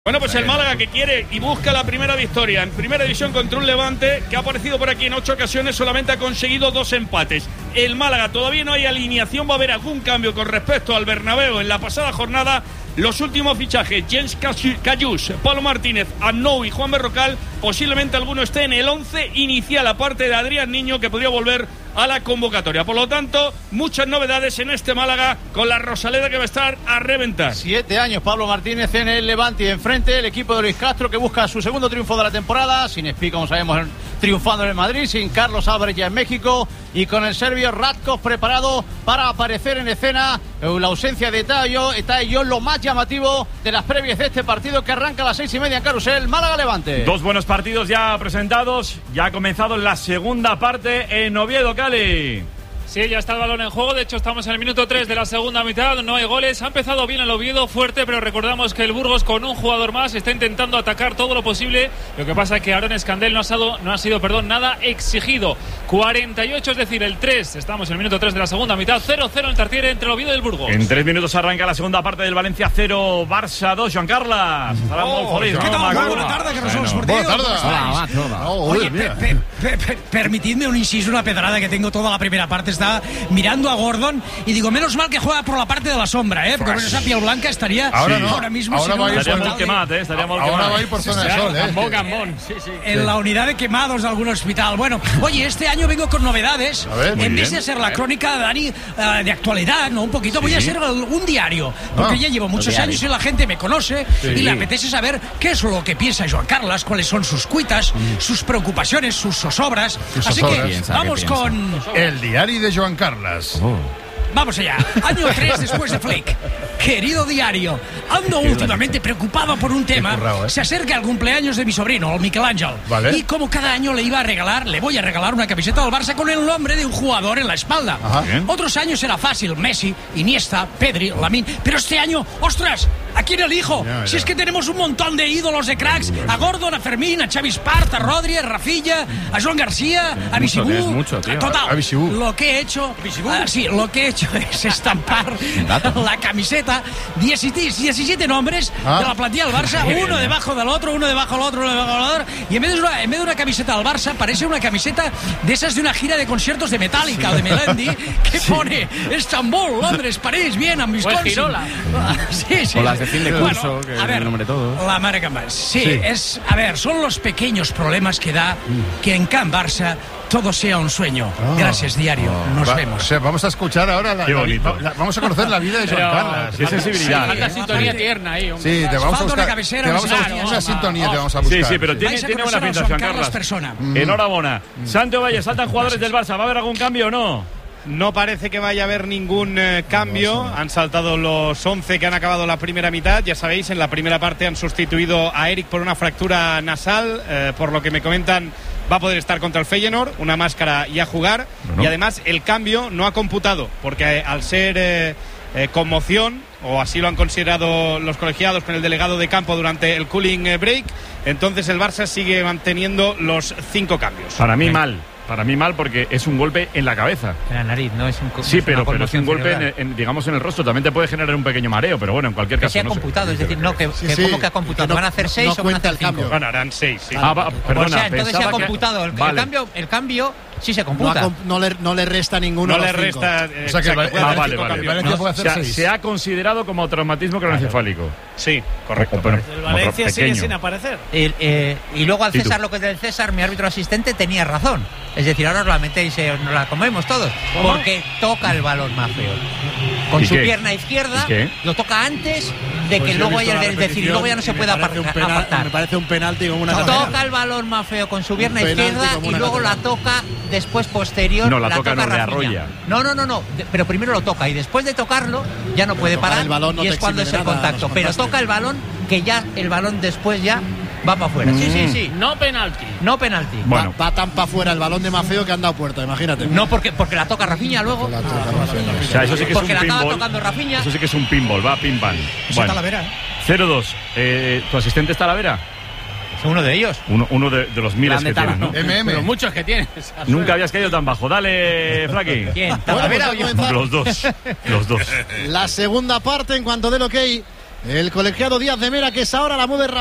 Bueno, pues el Málaga que quiere y busca la primera victoria en primera división contra un Levante que ha aparecido por aquí en 8 ocasiones, solamente ha conseguido 2 empates. El Málaga todavía no hay alineación, va a haber algún cambio con respecto al Bernabéu en la pasada jornada. Los últimos fichajes, Jens Cayús, Pablo Martínez, Arnau y Juan Berrocal, posiblemente alguno esté en el 11 inicial, aparte de Adrián Niño, que podría volver a la convocatoria. Por lo tanto, muchas novedades en este Málaga con la Rosaleda que va a estar a reventar. 7 años Pablo Martínez en el Levante y enfrente el equipo de Luis Castro, que busca su segundo triunfo de la temporada, sin Espí, como sabemos, triunfando en el Madrid, sin Carlos Álvarez ya en México, y con el serbio Radkov preparado para aparecer en escena. La ausencia de Tayo, lo más llamativo de las previas de este partido que arranca a las 6:30 en Carrusel, Málaga-Levante. 2 buenos partidos ya presentados, ya ha comenzado la segunda parte en Oviedo, Cali. Sí, ya está el balón en juego. De hecho, estamos en el minuto 3 de la segunda mitad. No hay goles. Ha empezado bien el Oviedo, fuerte, pero recordamos que el Burgos, con un jugador más, está intentando atacar todo lo posible. Lo que pasa es que Aaron Escandel no ha sido nada exigido. 48, es decir, el 3. Estamos en el minuto 3 de la segunda mitad. 0-0 en Tartiere entre el Oviedo y el Burgos. En 3 minutos arranca la segunda parte del Valencia 0, Barça 2. Joan Carles. ¿Qué tal? Buenas tardes, que no somos esportivos. Buenas tardes. Oye, permitidme un inciso, una pedrada que tengo toda la primera parte. Estaba mirando a Gordon y digo, menos mal que juega por la parte de la sombra, porque con esa piel blanca estaría ahora mismo. Ahora va a ir estaría molt quemat, ahora va a ir por zona de sol, en la unidad de quemados de algún hospital. Bueno, oye, este año vengo con novedades. En vez de ser la crónica, Dani, de actualidad, ¿no? Un poquito, voy a ser un diario, porque ya llevo muchos años y la gente me conoce y le apetece saber qué es lo que piensa Joan Carles, cuáles son sus cuitas, sus preocupaciones, sus zozobras. Así que vamos con el diario de Joan Carles. Vamos allá, año 3 después de Flick. Querido diario, ando últimamente preocupado por un tema. Se acerca el cumpleaños de mi sobrino, el Michelangelo. Vale. Y como cada año le voy a regalar una camiseta del Barça con el nombre de un jugador en la espalda. Otros años era fácil, Messi, Iniesta, Pedri, Lamine. Pero este año, ¡ostras! ¿A quién elijo? Si es que tenemos un montón de ídolos de cracks. A Gordon, a Fermín, a Xavi Espart, a Rodri, a Rafilla, a Joan García, a Bisibú. Total, lo que he hecho es estampar la camiseta, 17 nombres de la plantilla del Barça, uno debajo del otro, uno debajo del otro, uno debajo del otro, y en vez de una camiseta del Barça, parece una camiseta de esas de una gira de conciertos de Metallica o de Melendi, que pone Estambul, Londres, París, Viena, Wisconsin. Sí. O las de fin de curso, que el nombre todo. La marca más. Sí. Son los pequeños problemas que da que en Can Barça todo sea un sueño. Gracias, diario. Nos vemos. O sea, vamos a escuchar ahora vamos a conocer la vida de Joan Carles. Qué sensibilidad. Falta sintonía tierna ahí, hombre. Sí, te vamos a buscar una cabecera, una sintonía, te vamos a buscar. Sí, pero tiene buena pinta Joan Carles. Enhorabuena. Santo Valle, saltan jugadores del Barça. ¿Va a haber algún cambio o no? No parece que vaya a haber ningún cambio. Han saltado los 11 que han acabado la primera mitad. Ya sabéis, en la primera parte han sustituido a Eric por una fractura nasal. Por lo que me comentan, va a poder estar contra el Feyenoord, una máscara y a jugar. Y además el cambio no ha computado, porque al ser conmoción, o así lo han considerado los colegiados con el delegado de campo durante el cooling break, entonces el Barça sigue manteniendo los 5 cambios. Para mí mal, porque es un golpe en la cabeza. En la nariz, no es un... Sí, pero es un golpe digamos en el rostro. También te puede generar un pequeño mareo, pero bueno, en cualquier caso. Que se ha computado, es decir, ¿cómo que ha computado? ¿Van a hacer 6 o van a hacer 5? Ganarán 6, sí. Perdona, o sea, entonces se ha computado. El cambio sí se computa. No le resta ninguno. No le resta. O sea que vale. Se ha considerado como traumatismo craneoencefálico. Sí, correcto. El Valencia sigue sin aparecer. Y luego al César lo que es del César, mi árbitro asistente tenía razón. Es decir, ahora os la metéis, nos la comemos todos. Porque toca el balón más feo. Con su pierna izquierda, lo toca antes de que luego luego ya no se pueda apartar. Me parece un penalti con una toca el balón más feo con su pierna izquierda y luego la toca después posterior. No, la toca no, le arrolla. No. Pero primero lo toca y después de tocarlo ya no puede parar y es cuando es el contacto. Pero toca el balón, que ya el balón después ya va para afuera. Sí. No penalti. Bueno. Va tan para afuera el balón de Mafeo que han dado puerta, imagínate. No, porque la toca Rafinha luego. O sea, eso sí que porque es un la acaba pinball. tocando Rafinha. Eso sí que es un pinball, va pim pam. Bueno, 0-2. ¿Tu asistente está a la vera? Uno de ellos. Uno de los miles que tienes, ¿no? Los muchos que tienes. Nunca habías caído tan bajo. Dale, Flaqui. ¿Quién? ¿Talavera o yo? Los dos. La segunda parte, en cuanto del ok, El colegiado Díaz de Mera, que es ahora la mueve